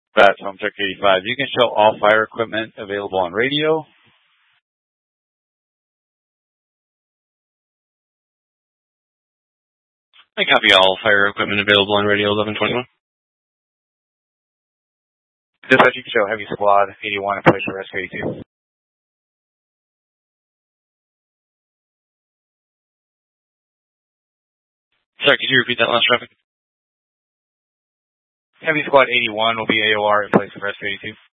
That's Home Tech 85. You can show all fire equipment available on radio. I copy all fire equipment available on radio 1121. Dispatch, you can show Heavy Squad 81 in place for Rescue 82. Sorry, could you repeat that last traffic? Heavy Squad 81 will be AOR in place of Rescue 82.